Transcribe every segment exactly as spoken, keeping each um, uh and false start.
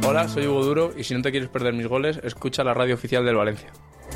Hola, soy Hugo Duro y si no te quieres perder mis goles, escucha la radio oficial del Valencia.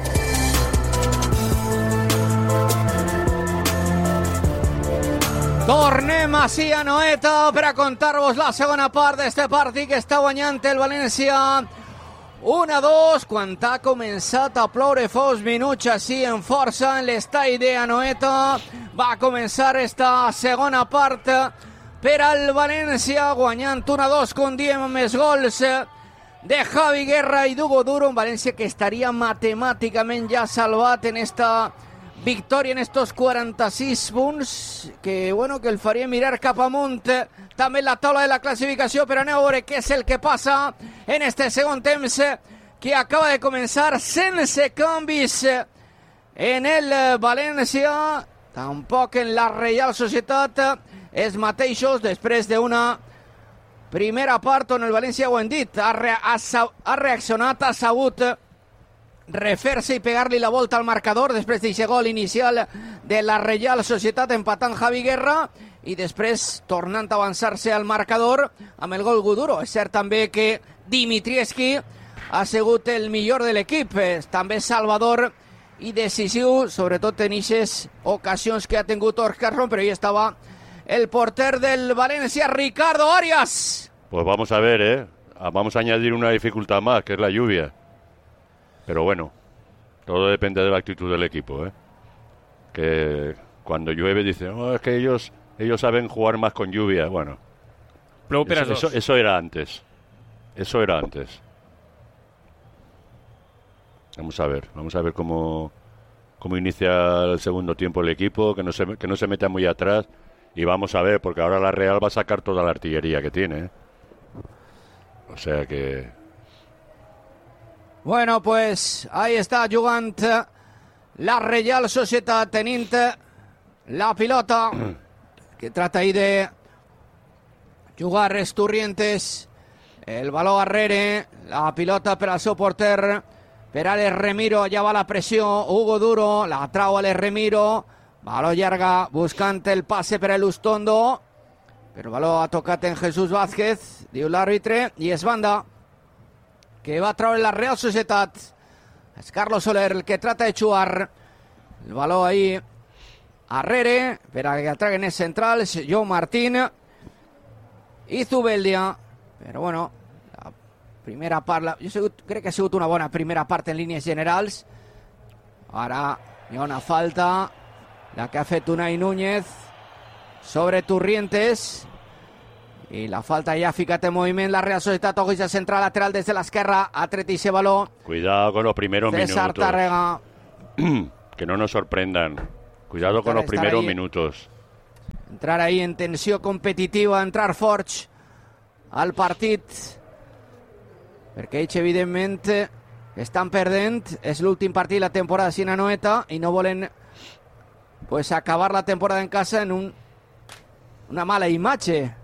Tornem així a Noeta per a contar-vos la segona part d'este partit que està guanyant el València un a dos quan ha començat a ploure fa uns minuts així en força en l'estadi de Anoeta. Va començar esta segona part per al València guanyant un a dos, com diem, més gols de Javi Guerra i d'Hugo Duro. Un València que estaria matemàticament ja salvat en esta victòria, en estos quaranta-sis punts, que bueno, que el faria mirar cap amunt també la taula de la classificació, però anem a veure què és el que passa en este segon temps que acaba de començar sense canvis en el València, tampoc en la Reial Societat, els mateixos després d'una primera part on el València, ho hem dit, ha, re ha, ha reaccionat, ha sabut refer-se i pegar-li la volta al marcador després d'aquest gol inicial de la Reial Societat empatant Javi Guerra i després tornant a avançar-se al marcador amb el gol Guduro. És cert també que Dimitrievski ha sigut el millor de l'equip, també salvador i decisiu, sobretot en aquestes ocasions que ha tingut Óscar Ron, però ahí estava el porter del Valencia, Ricardo Arias. Pues vamos a ver, ¿eh? Vamos a añadir una dificultad más, que es la lluvia. Pero bueno, todo depende de la actitud del equipo, ¿eh? Que cuando llueve dicen, oh, es que ellos ellos saben jugar más con lluvia. Bueno, eso, eso, eso era antes. Eso era antes. Vamos a ver, vamos a ver cómo, cómo inicia el segundo tiempo el equipo, que no se, que no se meta muy atrás. Y vamos a ver, porque ahora la Real va a sacar toda la artillería que tiene, ¿eh? O sea que... Bueno, pues ahí està jugant la Reial Societat, tenint la pilota, que trata ahí de jugar Esturrientes, el baló arrere, la pilota per al seu porter, per Alex Remiro, allà va la pressió, Hugo Duro, la trau Alex Remiro, baló llarga buscant el passe per a Lustondo, però el baló ha tocat en Jesús Vázquez, diu l'àrbitre, i és banda que va a traure la Real Societat. És Carlos Soler el que trata de jugar el baló ahí arrere per a que traguen els centrals, Joe Martín i Zubeldia. Però bueno, la primera part, la, jo sigut, crec que ha sigut una bona primera part en línies generals. Ara hi ha una falta, la que ha fet Unai Núñez sobre Turrientes. I la falta ja ha ficat en moviment la Real Societat. Ojo, central lateral des de l'esquerra. Ha tret ese baló. Cuidado con los primeros César minutos. Tárrega. Que no nos sorprendan. Cuidado Entrar, con los primeros ahí, minutos. Entrar ahí en tensió competitiva, entrar forts al partit. Perquè ells, evidentment, estan perdent. És l'últim partit de la temporada sin Anoeta i no volen pues, acabar la temporada en casa en un, una mala imatge.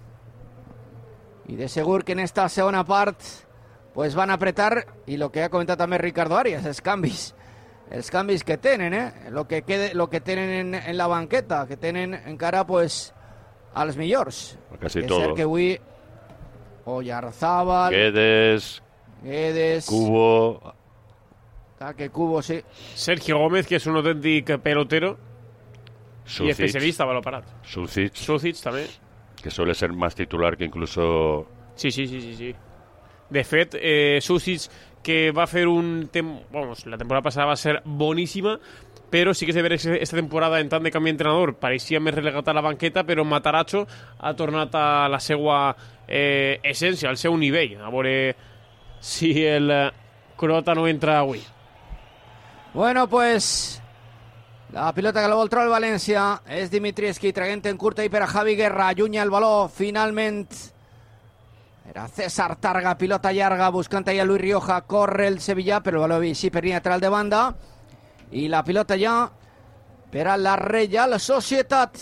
I de segur que en esta segona part pues van a apretar, i lo que ha comentat també Ricardo Arias, els canvis els canvis que tenen, eh? lo que, quede, lo que tenen en, en la banqueta, que tenen encara pues als millors. Casi és todo. cert que avui Oyarzábal, Guedes, Guedes, Cubo, que Cubo, sí. Sergio Gómez, que és un autèntic pelotero Sucic, i especialista a baló parat. Sucic, Sucic també. que suele ser más titular que incluso... Sí, sí, sí, sí, sí. De fet, eh, Sucic, que va fer un... Tem... Vamos, la temporada passada va ser boníssima, però sí que és de veure que esta temporada en tant de canvi d'entrenador pareixia més relegat a la banqueta, però Matarazzo ha tornat a la seva eh, essència, al seu nivell. A veure si el eh, croata no entra avui. Bueno, pues... La pilota que la vol treure el València és Dimitrievski, traient en curta i per a Javi Guerra, allunya el baló, finalment era César Targa, pilota llarga, buscant allà Luis Rioja, corre el Sevilla, però el baló així per línia lateral de banda, i la pilota ja per a la Reial Societat.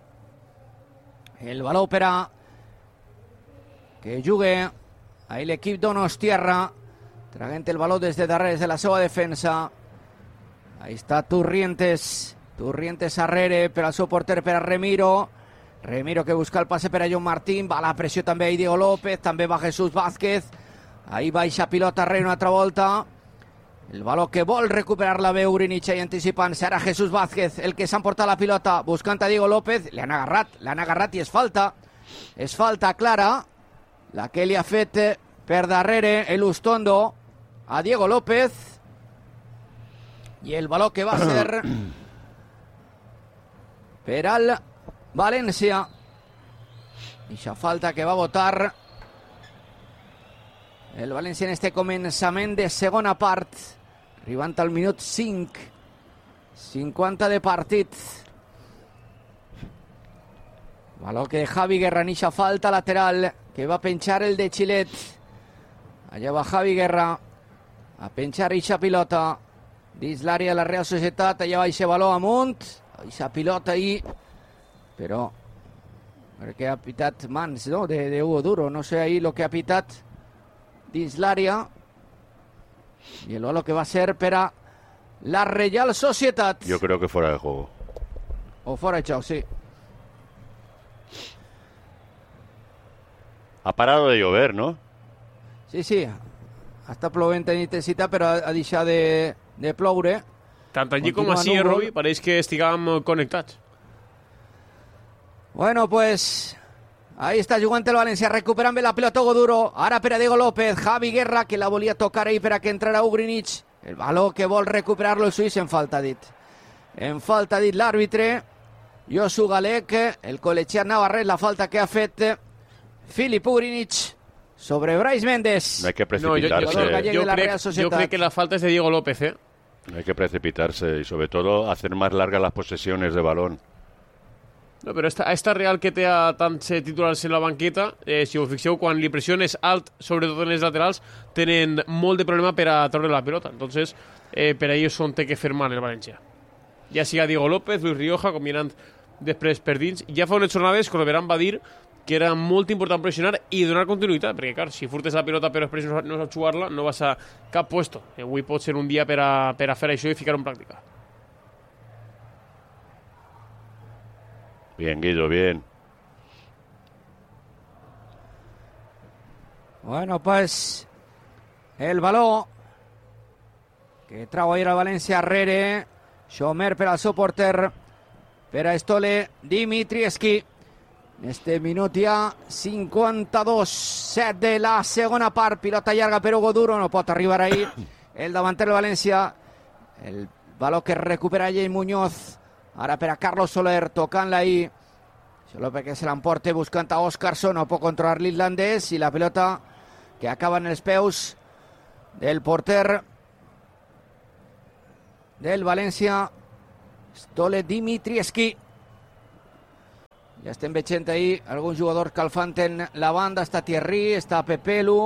El baló per a que jugui ahí l'equip Donostiarra, traient el baló des de darrere, des de la seva defensa. Ahí está Turrientes, Turrientes arrere per al seu porter, per a Remiro, Remiro que busca el passe per a John Martín, va la pressió també a Diego López, també va Jesús Vázquez, Ahí baixa pilota Rey una altra volta. El valor que vol recuperar la veu Ugrinich i anticipant-se. Ara Jesús Vázquez, el que s'ha emportat la pilota, buscant a Diego López. L'han agarrat, l'han agarrat i és falta. És falta clara, la que li ha fet per darrere el Ustondo a Diego López. I el valor que va ser per al València. Eixa falta que va votar el València en este començament de segona part, arribant al minut cinc, cinquanta de partit. Valor que Javi Guerra en eixa falta lateral que va penjar el de Xilet. Allà va Javi Guerra a penjar eixa pilota dins l'àrea de la Real Societat. Allà va eixe valor amunt, eixa pilota ahí, però perquè ha pitat mans, no?, de, de Hugo Duro. No sé ahí lo que ha pitat dins l'àrea. I el valor que va ser per a la Real Societat. Yo creo que fuera de juego. O fora de joc, sí. Ha parado de llover, ¿no? Sí, sí. Està plovent en intensitat, però ha, ha deixat de, de ploure. Tant allí com Continua així, núvol. Robi, pareix que estiguem connectats. Bueno, pues ahí está jugant el València, recuperant bé la pilota Hugo Duro, ara per a Diego López, Javi Guerra, que la volia tocar ahí per a que entrara Ugrinich, el valor que vol recuperar-lo el suís, en falta dit. En falta dit l'àrbitre, Josu Galec, el col·legiat navarrès, la falta que ha fet Filip Ugrinich sobre Brais Méndez. No hay que No, yo, yo, precipitarse. Jugador gallego yo de la crec, Real Societat. yo crec que la falta es de Diego López, ¿eh? No hay que precipitarse y sobre todo hacer más largas las posesiones de balón. No, però esta, esta Real que té a tants eh, titulars en la banqueta, eh, si us fixeu, quan li pressiones alt, sobretot en els laterals, tenen molt de problema per a treure la pelota. Entonces, eh, per ahí és on té que fer mal el València. Ja siga Diego López, Luis Rioja, combinant després per dins. Ja fa unes jornades, Corberán va dir que era molt important pressionar i donar continuïtat, perquè, clar, si furtes la pelota però després no, no saps jugar-la, no vas a cap puesto. Avui pot ser un dia per a, per a fer això i ficar-ho en pràctica. Bien, Guido, bien. Bueno, pues el valor que trau ahir el València rere, Xomer per al seu porter, per a Stole Dimitrievski. En este minut ja cinquanta-dos set de la segona part, pilota llarga per Hugo Duro, no pot arribar ahí el davanter del València. El valor que recupera Jay Muñoz, ara per a Carlos Soler, tocant-la ahí. Solo perquè se l'emporta buscant a Óscarson, no pot controlar l'irlandès, i la pilota que acaba en els peus del porter del València, Stole Dimitrievski. Ja estem veient ahí alguns jugadors calfant en la banda. Està Thierry, està Pepelu,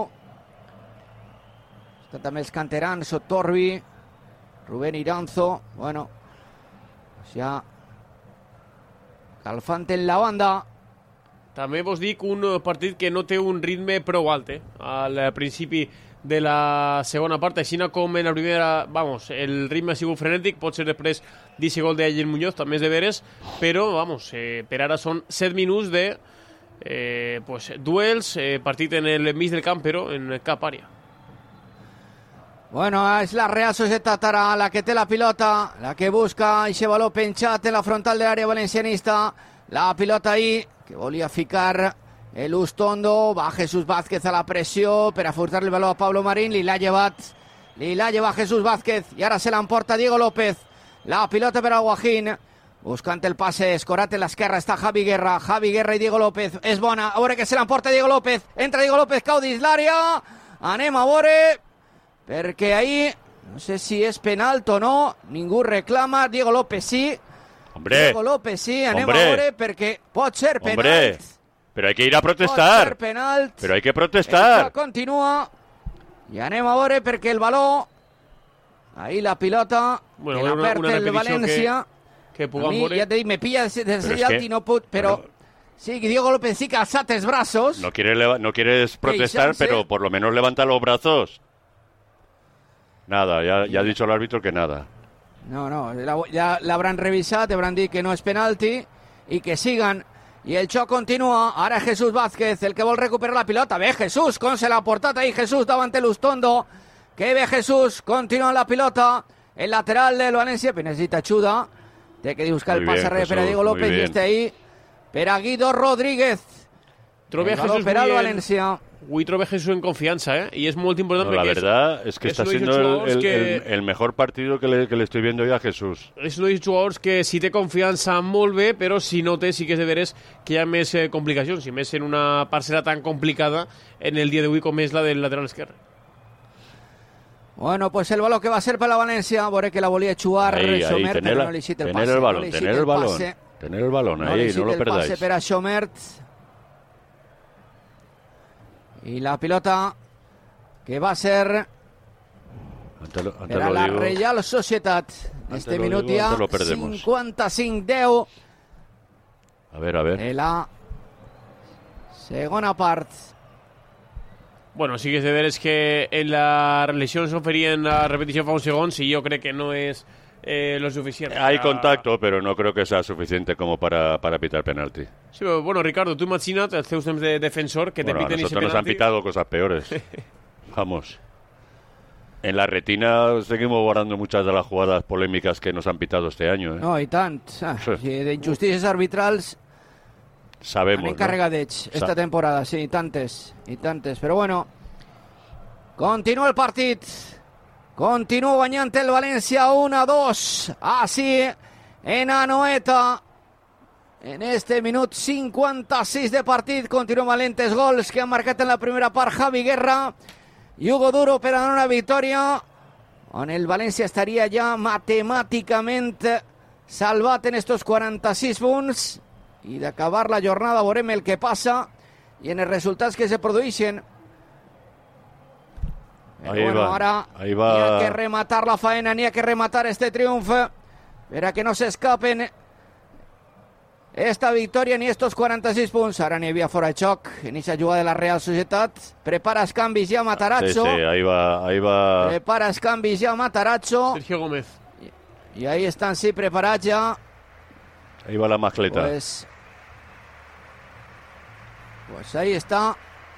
està també els canterans, Sotorbi, Rubén Iranzo. Bueno, ja calfant en la banda. També vos dic un partit que no té un ritme prou alt, eh? Al principi de la segona part, així com en la primera, vamos, el ritme ha sigut frenètic, pot ser després d'aquest gol d'Ayer Muñoz, també és de veres, però, vamos, eh, per ara són set minuts de eh, pues, duels, eh, partit en el mig del camp, però en cap àrea. Bueno, és la Real Societat ara la que té la pilota, la que busca aquest valor penjat en la frontal de l'àrea valencianista. La pilota ahí, que volia ficar el Ustondo, va Jesús Vázquez a la pressió per a furtar el valor a Pablo Marín, li l'ha llevat, li l'ha llevat Jesús Vázquez, i ara se l'emporta Diego López. La pilota per a Guajín, buscant el passe, escorat en l'esquerra, està Javi Guerra, Javi Guerra i Diego López, és bona, a veure que se l'emporta Diego López, entra Diego López, cau dins l'àrea, anem a veure, perquè ahí, no sé si és penalt o no, ningú reclama, Diego López sí, Hombre, Diego López sí, anem hombre, a veure, perquè pot ser penalt. Hombre, pero hay que ir a Pot ser protestar. penalt. Pero hay que El protestar. joc continua, i anem a veure perquè el valor, ahí la pilota, Bueno, que la una- perd una el repetició València. Que A puguem mi, veure... ja te dic, me pilla des, des Però és allà que- i no puc, però Bueno. sí, Diego López sí que ha alçat els braços. No, quiere leva- no quieres protestar, Queixarse. pero por lo menos levanta los brazos. Nada, ya, ya ha dicho el árbitro que nada. No, no, la- ja l'hauran revisat, hauran dit que no és penalti i que siguen i el xoc continua. Ara Jesús Vázquez, el que vol recuperar la pilota. Bé, Jesús, com se l'ha portat ahí Jesús davant l'Ustondo. Que bé Jesús, continua la pilota. El lateral del València, que necessita ajuda. Té que buscar el passe per a Diego López i este ahí per a Guido Rodríguez. Trobe el valor per al València. Avui trobe Jesús en confianza, ¿eh? Y es muy importante. No, la verdad es que está siendo el, el, que... el, el mejor partido que le, que le estoy viendo yo a Jesús. És un dels jugadors que si té confiança molt bé, però si no té sí que és de veres que hi ha més eh, complicacions, i més en una parcel·la tan complicada en el dia d'avui com és la del lateral esquerre. Bueno, pues el balón que va a ser para la Valencia, Boré que la volia jugar, ahí, ahí, Schomert, tener, no li cita el tener passe, el balón, no tener el, el balón, tener el balón, no ahí, no lo el perdáis. Pase per a Schomert. Y la pilota que va a ser ante lo, ante per a la digo, Reial Societat. Este minut digo, ja cinquanta-cinc deu. A ver, a ver. En la segona part. Bueno, sí que és de veres que en la lesión s'oferien la repetició fa uns segons i jo crec que no és eh, lo suficiente. Hay para... contacto, pero no creo que sea suficiente como para, para pitar penalti. Sí, pero bueno, Ricardo, tú imagina't els teus temps de defensor que bueno, te piten ese penalti. A nosotros nos han pitado cosas peores. Vamos. En la retina seguimos guardando muchas de las jugadas polémicas que nos han pitado este año. ¿eh? No, i tant. Ah, sí. De injustícies arbitrals sabemos, han encarregadets, ¿no? Esta Sa temporada, sí, i tantes, i tantes. Però bueno, continua el partit. Continua guanyant el València uno a dos. Así en Anoeta. En este minut cinquanta-sis de partit continuen valentes gols que han marcat en la primera part Javi Guerra i Hugo Duro per a donar una victòria on el València estaria ja matemàticament salvat en estos quaranta-sis punts i d'acabar la jornada veurem el que passa i en els resultats que se produeixen. Pero ahí bueno, va, ahora ahí va. Ni hay que rematar la faena, ni hay que rematar este triunfo para que no se escapen esta victòria ni estos quaranta-sis punts. Ara n'hi havia fora de xoc en aquesta jugada de la Real Societat. Prepara els canvis ja Matarazzo. Sí, sí, ahí va, ahí va. Prepara els canvis ja Matarazzo. Sergio Gómez. I ahí estan, sí, preparats ja. Ahí va la mascleta. Pues, pues ahí está.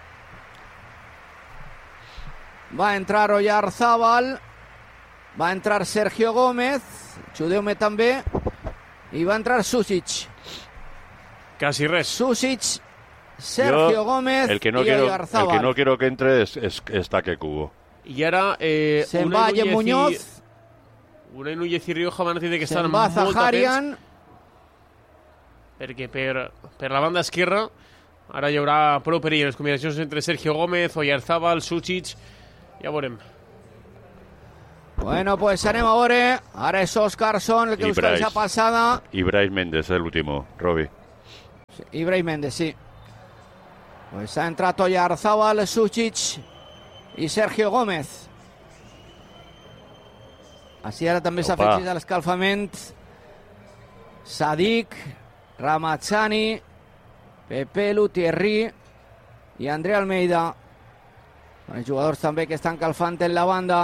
Va a entrar Oyarzábal. Va a entrar Sergio Gómez. Xudeu-me també. I va a entrar Susic. Casi res. Susic, Sergio Yo, Gómez el que no y quiero, Oyarzábal. El que no quiero que entre es, es, es Taque Cubo. Y ahora eh, Se'n va Yen Muñoz. Unai Núñez i Rioja van dir que estan Se'n va molt Zaharian. atents perquè per, per la banda esquerra ara hi haurà prou perill en les combinacions entre Sergio Gómez, Oyarzábal, Susic. Ja veurem. Bueno, pues anem a veure. Ara és Oscarson el que busca esa passada. Y Brais Méndez, el último, Robbie. Sí, Ibrahim Méndez, sí. Pues ha entrat Oyarzábal, Susic i Sergio Gómez. Així ara també s'ha afegit a l'escalfament Sadik, Ramazzani, Pepelu, Thierry i André Almeida. Els jugadors també que estan calfant en la banda.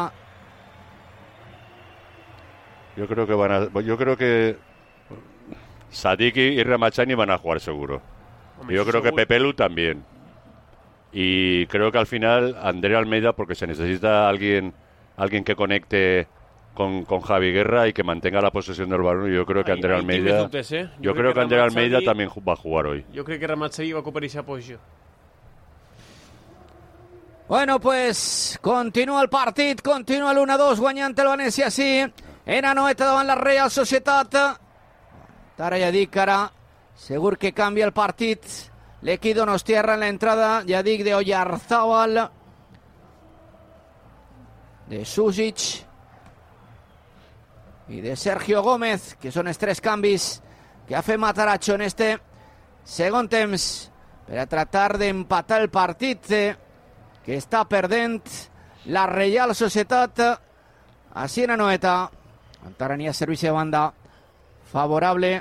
Yo creo que van a, yo creo que Sadik y Ramazzani van a jugar seguro. Hombre, yo creo seguro. Que Pepelu también. Y creo que al final André Almeida, porque se necesita alguien, alguien que conecte con, con Javi Guerra y que mantenga la posesión del balón. Y yo creo que André Almeida, dubtes, eh? yo, yo creo que, que André Almeida también va a jugar hoy. Yo creo que Ramazzani va a ocupar esa posición. Bueno, pues continua el partit, continua l'u a dos, guanyant el València, sí. En Anoeta davant la Real Societat. Ara ja dic, ara segur que canvia el partit. L'equip donostiarra en la entrada, ja dic, de Oyarzábal, de Susic i de Sergio Gómez, que són els tres canvis que ha fet Matarazzo en este segon temps per a tratar d'empatar el partit que està perdent la Real Societat així en Anoeta. Encara n'hi ha servici de banda favorable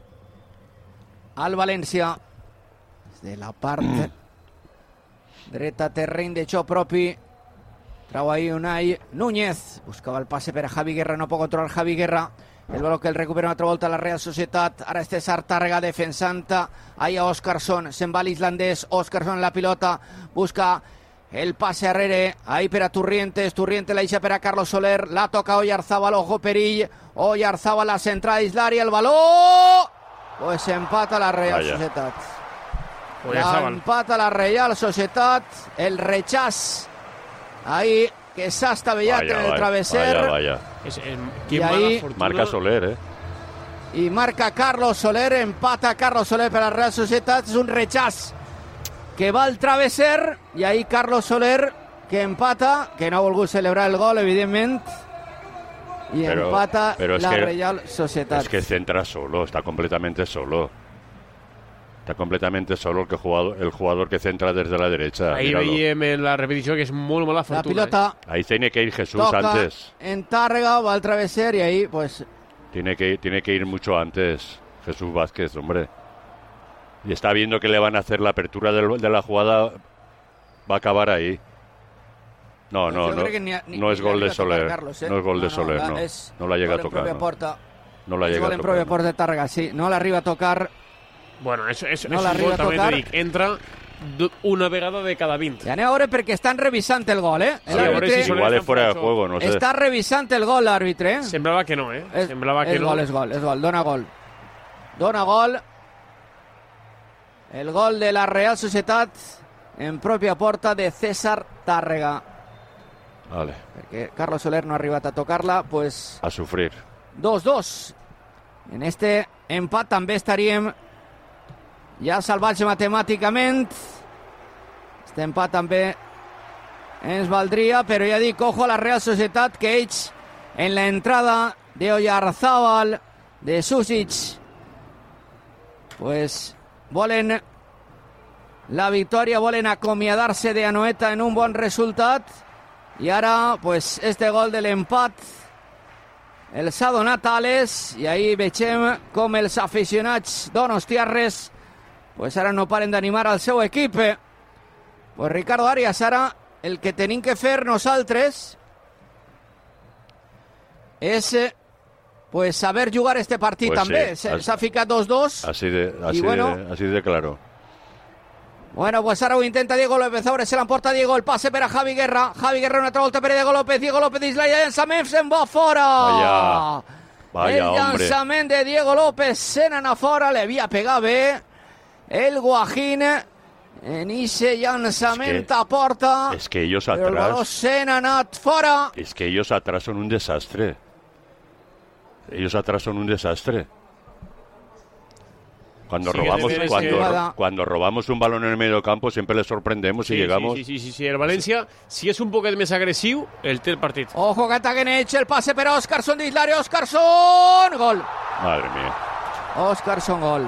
al València. De la part dreta, terreny de joc propi. Trau ahí Unai Núñez. Buscava el passe per a Javi Guerra. No pot controlar Javi Guerra. El baló que el recupera una altra volta la Real Societat. Ara és César Tàrrega defensant ahí a Óscarson. Se'n va l'islandès. Óscarson la pilota. Busca el pase arrere. Ahí per a Turrientes. Turrientes la deixa per a Carlos Soler. La toca Oyarzábal. Ojo perill. Oyarzábal la centrada dins l'àrea. El baló. Pues empata la Real Vaya. Societat. Oyarzábal. Empata la Real Societat. El rechàs ahí que s'ha estavellat Vaya, en el vaya, traveser. Vaya, vaya. Es, es, Y qué mala ahí fortuna. Marca Soler, ¿eh? Y marca Carlos Soler, empata Carlos Soler per la Real Societat. És un rechàs que va al traveser i ahí Carlos Soler que empata, que no ha volgut celebrar el gol, evidentment, y Pero- empata pero es la que- Real Societat. Es que centra solo, está completamente solo. Está completamente solo el, que jugador, el jugador que centra desde la derecha. Ahí míralo. veiem en la repetició que és molt mala La fortuna. pilota Ahí tiene que ir Jesús toca antes. en Tàrrega, va al traveser y ahí pues Tiene que, tiene que ir mucho antes Jesús Vázquez, hombre. Y está viendo que le van a hacer la apertura del- de la jugada. Va a acabar ahí. No, no, yo no. creo que ni, ni- no ni es le gol de arriba a tocar Soler. Carlos, ¿eh? No es gol de Soler, la- no. es No la llega gol a en tocar. pròpia No, porta. no la És llega gol a en tocar. pròpia no. porta de Tàrrega, sí. No l'arriba a tocar. Bueno, és, és, No és un l'arriba gol a també, tocar. t'ho dic, entra d- una vegada de cada vint. I anem a veure perquè estan revisant el gol, eh? Sí, El a veure àrbitre si Soler Igual está es fuera de fuera. juego, no sé. està revisant el gol, l'àrbitre, eh? Semblava que no, eh? És, Semblava que és no. gol, és gol, és gol. Dona gol. Dona gol. El gol de la Real Societat en pròpia porta de César Tàrrega. Vale, Perquè Carlos Soler no ha arribat a tocar-la, pues a sufrir. dos dos. En este empat també estaríem ja salvats matemàticament. Este empat també ens valdria, però ja dic, ojo a la Real Societat, que ells en la entrada de Oyarzábal, de Susic, pues volen la victòria, volen acomiadar-se de Anoeta en un bon resultat. I ara, pues, este gol de l'empat els ha donat ales i ahí vegem com els aficionats donostiarres pues ara no paren d'animar al seu equip. Pues Ricardo Arias, ara el que tenim que fer nosaltres és eh, pues saber jugar este partit Pues també. sí, Se- as- S'ha ficat dos dos. Así de, así bueno. de, así de claro. Bueno, pues ahora ho intenta Diego López, ahora se l'emporta Diego, el passe per a Javi Guerra, Javi Guerra una altra volta per a Diego López, Diego López dins la llançament, se'n va fora! Vaya, vaya, el hombre. llançament de Diego López se n'anà fora, le havia pegat bé el Guajín en ixe llançament Es que- a porta, Es que ellos però el baló atrás, se n'ha anat fora. es que ellos atrás son un desastre. Ellos atrás son un desastre. Cuando Sí, que robamos, debe de cuando, ser- ro- cuando robamos un balón en el medio campo siempre les sorprendemos y Sí, llegamos. Sí, sí, sí, sí. El València, si és un poquet més agressiu, el té el partit. Ojo que ataquen ells, el passe per a Óscarson dins l'àrea, Óscarson! Gol! Madre mía. Óscarson gol.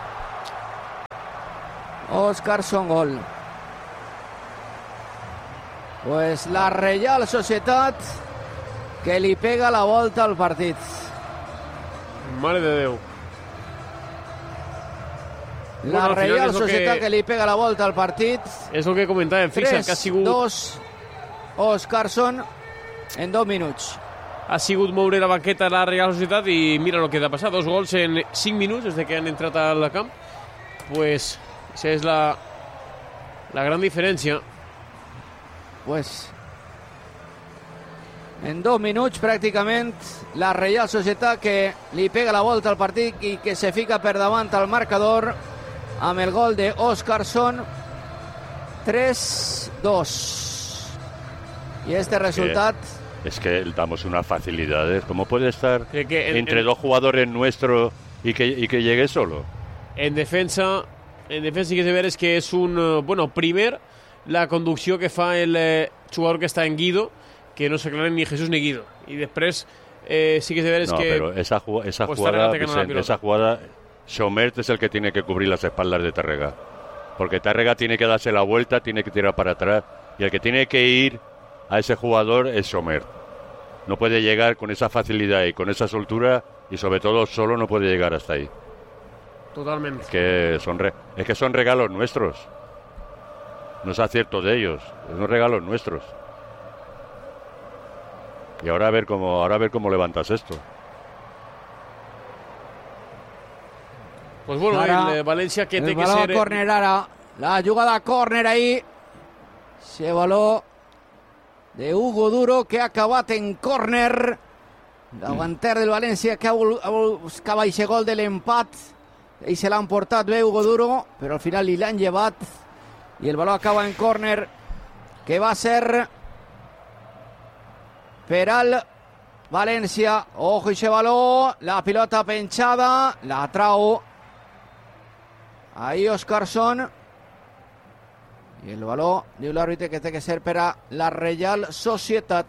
Óscarson gol. Pues la Real Societat que li pega la volta al partit. Mare de Déu. La Bueno, al final Real és el Societat que- que li pega la volta al partit. És el que comentàvem, fixa, que ha tres sigut, dos Óscarson en dos minuts. ha sigut moure la banqueta la Real Societat i mira el que ha passat, dos gols en cinc minuts des de que han entrat al camp. Pues, esa és la, la gran diferència. Pues en dos minuts pràcticament la Real Societat que li pega la volta al partit i que se fica per davant al marcador amb el gol de Óscarson. tres dos. Y este resultat Es que damos unas facilidades. ¿Cómo puede estar Crec que en- entre en- dos jugadores nuestros y que, y que llegue solo? En defensa, en defensa sí que se ve és que és un... eh, Bueno, primer, la conducció que fa el eh, jugador que està en Guido, que no s'aclaren ni Jesús ni Guido. I després eh, sí que se ve és No, que... pero esa, ju- esa pues jugada, Tàrrega te gana la Vicent, pelota. esa jugada, Somert es el que tiene que cubrir las espaldas de Tàrrega. Porque Tàrrega tiene que darse la vuelta, tiene que tirar para atrás. Y el que tiene que ir a ese jugador es Somert. No puede llegar con esa facilidad y con esa soltura, y sobre todo solo no puede llegar hasta ahí. Totalment. Que son re- es que son regalos nuestros. No es acierto de ellos, son regalos nuestros. Y ahora a ver cómo, ahora a ver cómo levantas esto. Pues bueno, Ara, el València que té el que baló ser... a córner ara. La jugada a córner ahí. Ese baló de Hugo Duro que ha acabat en córner. Davanter del València que buscava aquest gol de l'empat. I se l'han portat bé Hugo Duro, però al final li l'han llevat. I el baló acaba en córner, que va ser per al València. Ojo ese baló, la pilota penjada, la trau ahí Óscarson. I el baló, diu l'àrbitre, que té que ser per a la Reial Societat.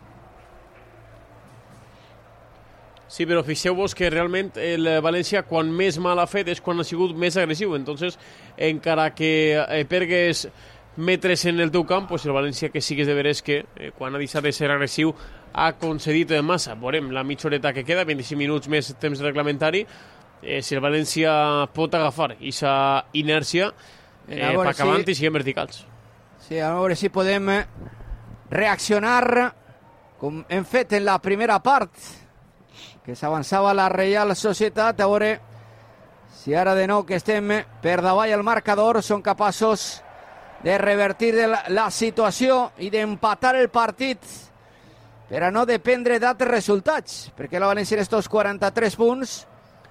Sí, però fixeu-vos que realment el València quan més mal ha fet és quan ha sigut més agressiu. Entonces, encara que eh, pergues metres en el teu camp, pues el València que sí que és de veres que eh, quan ha deixat de ser agressiu ha concedit massa. Veurem la mitja horeta que queda, vint-i-cinc minuts més temps reglamentari, eh, si el València pot agafar aquesta inèrcia eh, per si... acabant i siguem verticals. Sí, a veure si podem reaccionar com hem fet en la primera part, que s'avançava la Reial Societat. A veure si ara de nou que estem per davall el marcador són capaços de revertir la, la situació i d'empatar el partit per a no dependre d'altres resultats, perquè la València en estos quaranta-tres punts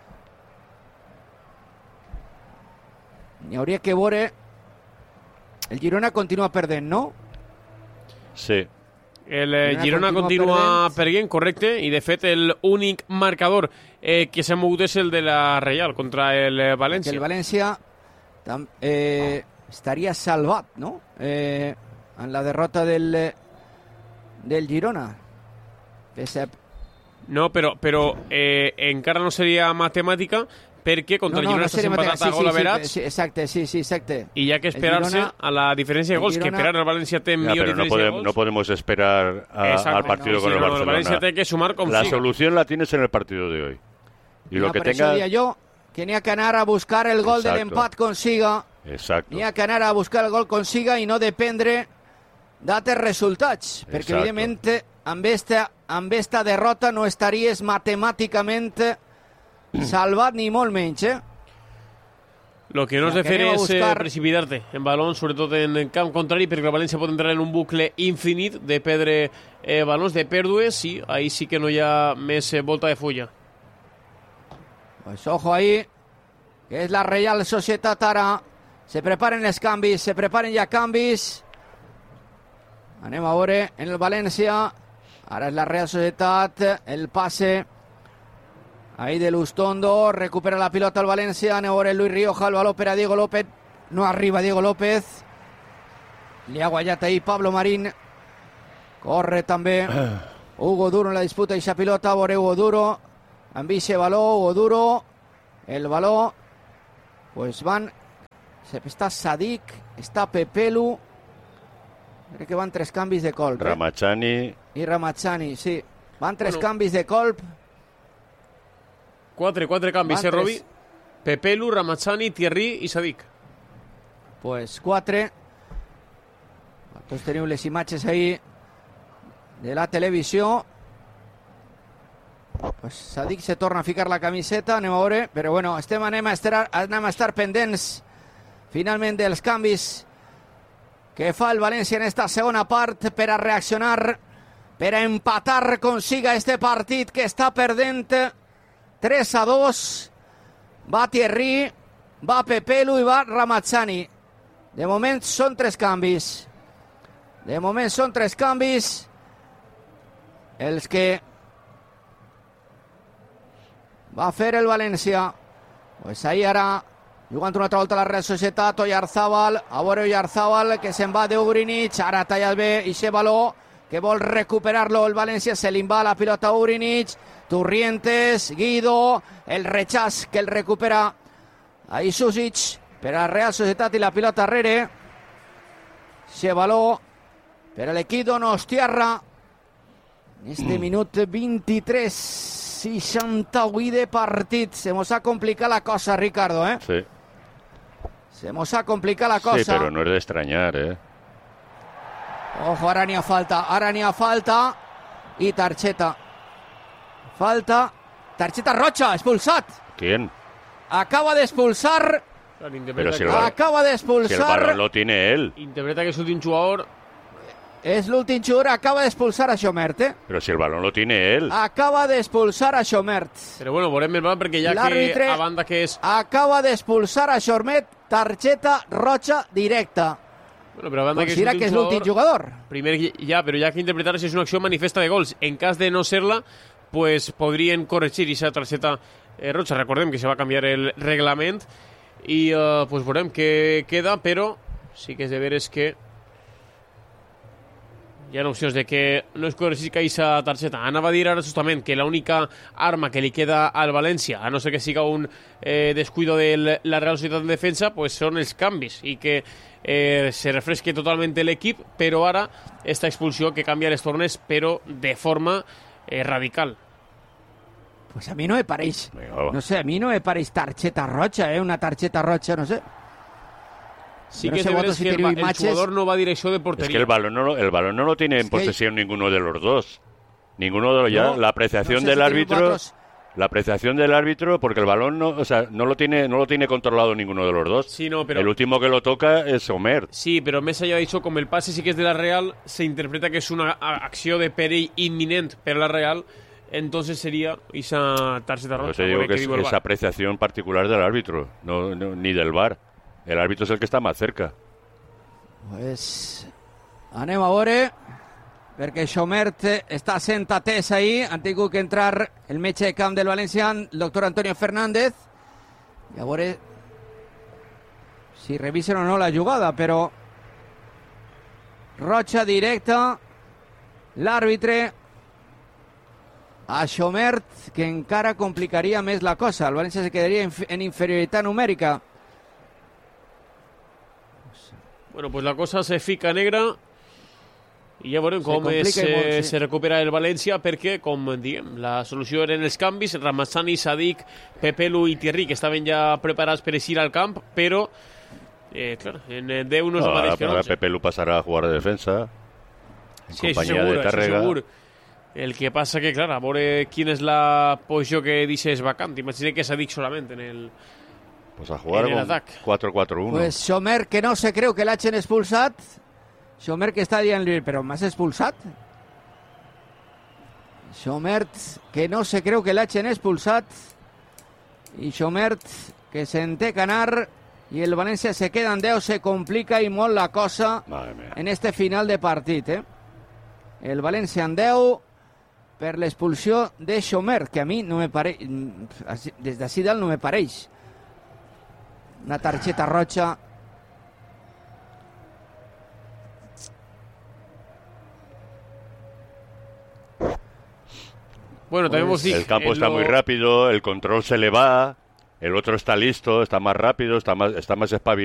n'hi hauria que veure. El Girona continua perdent, no? Sí. El eh, Girona continua perdent, correcte, i de fet l'únic marcador eh, que s'ha mogut és el de la Reial contra el eh, València. Que el València eh, estaria salvat, no? Eh, en la derrota del, del Girona. Pese... No, però, però eh, encara no seria matemàtica, perquè contra no, no, el Girona no estàs empatat a sí, gol sí, averats. Sí, exacte, sí, sí, exacte. I hi ha que esperar-se Girona, a la diferència de gols, Girona, que per ara el València té ya, millor pero no diferència podem, de gols. No podemos esperar a, al partido no, con sí, el no, Barcelona. El València té que sumar com la siga. solución la tienes en el partido de hoy. Y ja, lo que per tenga... això deia jo que n'hi ha que anar a buscar el gol Exacto. de l'empat consiga. Exacto. N'hi ha que anar a buscar el gol consiga i no dependre d'altres resultats. Perquè, Exacto. evidentment, amb esta, amb esta derrota no estaries matemàticament salvat ni molt menys, eh? Lo que no has de fer és buscar... eh, precipitar-te en balons, sobretot en camp contrari, perquè el València pot entrar en un bucle infinit de perdre eh, balons, de pèrdues, i ahí sí que no hi ha més eh, volta de fulla. Pues ojo ahí, que es la Real Societat ara. Se preparen els canvis, se preparen ja canvis. Anem a veure en el València. Ara és la Real Societat, el passe ahí de Lustondo, recupera la pilota el València. Anem a veure Luis Rioja, el baló per a Diego López. No arriba Diego López. Li ha guanyat ahí Pablo Marín. Corre també Hugo Duro en la disputa i esa pilota. A veure Hugo Duro. Amb ese baló, Hugo Duro. El baló. Pues van... Està Sadik, està Pepelu. Crec que van tres canvis de colp. Ramachani. Eh? I Ramachani, sí. Van tres bueno. canvis de colp. Quatre, quatre canvis, eh, Robi? Pepelu, Ramachani, Thierry i Sadik. Pues quatre. Tots teniu les imatges ahí de la televisió. Pues Sadik se torna a ficar la camiseta, anem a veure, però bueno, estem, anem, a estar, anem a estar pendents finalment dels canvis que fa el València en esta segona part per a reaccionar, per a empatar consiga este partit que està perdent tres a dos. Va Thierry, va Pepelu i va Ramachani. De moment són tres canvis. De moment són tres canvis els que va fer el València. Pues ahí ara, jugant una altra volta a la Real Societat, Oyarzábal, a veure Oyarzábal, que se'n va d'Ugrinic, ara talla bé i se baló, que vol recuperar-lo el València, se li va la pilota a Ugrinic, Turrientes, Guido, el rechaç que el recupera ahí Susic, per a la Real Societat i la pilota arrere, se baló per a l'equip d'Onostiarra, en este minut vint-i-tres, seixanta-vuit de partit. Se mos ha complicat la cosa, Ricardo, eh? Sí. Se mos ha complicat la cosa. Sí, pero no es de extrañar, ¿eh? Ojo, ara n'hi ha falta, ara n'hi ha falta i targeta. Falta, targeta roja, expulsat. ¿Quién? acaba de expulsar. Claro, interpreta, Pero si que, el balón- Acaba de Si el balón expulsar. lo tiene él. interpreta que és l'últim jugador. Es l'últim jugador, acaba de expulsar a Xomert, eh? Pero si el balón lo tiene él. Acaba de expulsar a Xomert. Però bueno, veurem el banc perquè ja que L'àrbitre- a banda que és... Acaba de expulsar a Xomert, targeta roja directa. Bueno, però a banda Considera que és l'últim l'últim jugador. Primer ja, però ja que interpretar si és una acció manifesta de gols. En cas de no ser-la, pues podrien corregir aquesta targeta eh, roja. Recordem que se va canviar el reglament i eh, pues veurem què queda, però sí que és de veres que hi ha opcions de que no es corregisca aquesta targeta. Anava a dir ara justament que l'única arma que li queda al València, a no ser que siga un eh, descuido de la Real Societat en defensa, pues són els canvis i que eh, se refresque totalment l'equip, però ara esta expulsió que canvia les tornes, però de forma eh, radical. Pues a mí no me pareix. Venga, va. No sé, a mí no me pareix targeta roja, eh? Una targeta roja, no sé. Sí No que sé es de votos veres si que el, teniu va- el imatges. jugador no va a direcció de Es portería. que el balón no lo, el balón no lo tiene en Es que- posesión ninguno de los dos. Ninguno de los ya. No, La apreciación no sé del si teniu árbitro. votos. La apreciación del árbitro, porque el balón no, o sea, no lo tiene, no lo tiene controlado ninguno de los dos. Sí, no, pero... El último que lo toca es Omer. Sí, però més allà d'això, com el passe sí que és de la Real, se interpreta que és una a- acció de perill imminent per la Real, entonces sería esa tarjeta Yo roja. te digo veure que què es, diu el es V A R. apreciación particular del árbitro, no, no- ni del V A R. El árbitro es el que está más cerca. Pues anem a veure, perquè Xomert està sent atès ahir. Han tingut que entrar el metge de camp del València, el doctor Antonio Fernández. I a veure si revisen o no la jugada, però roja directa, l'àrbitre a Xomert, que encara complicaria més la cosa. El València se quedaria en, en inferioritat numèrica. Bueno, pues la cosa se fica negra i ja veurem Se com es, complica i molt, eh, sí. se recupera el València, perquè, com diguem, la solució eren els canvis, Ramazzani, Sadik, Pepelu i Thierry, que estaven ja preparats per eixir al camp, però, eh, clar, en deu no és el ahora mateix que en ahora onze. Pepe Lu pasará a jugar de defensa. En Sí, això compañía segur, de això Tárrega. segur. El que passa que, clar, a veure quina és la posició que deixes vacant. Imagina que Sadik solament en el... Pues a jugar en el con atac. cuatro cuatro uno. Pues Xomert, que no se creu que l'hagin expulsat. Xomert que està dient, però m'has expulsat? Xomert, que no se creu que l'hagin expulsat. I Xomert, que se'n té que anar. I el València se queda en deu, se complica i molt la cosa Madre mía. en este final de partit, eh? El València en deu per l'expulsió de Xomert, que a mi no me pareix, des d'ací dalt no me pareix. Una targeta roja. Bueno, també vos dic... El campo en está lo- muy rápido, el control se le va, el otro está listo, está más rápido, está más, está más espabilado.